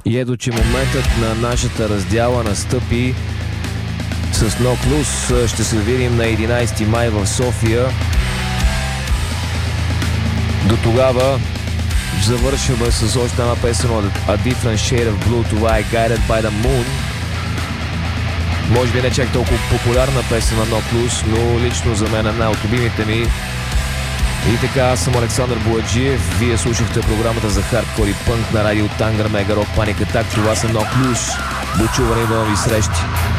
И ето, че моментът на нашата раздяла настъпи с No Clues. Ще се видим на 11 май в София. До тогава завършваме с още една песен от A Different Shade of Blue. Това е Guided by the Moon. Може би не чак толкова популярна песен на No Clues, но лично за мен е една от любимите ми. И така, аз съм Александър Бояджиев. Вие слушахте програмата за хардкор и пънк на радио Тангър, Мега Рок, Паник Атак. Това са No Clues. До чуване и до нови срещи.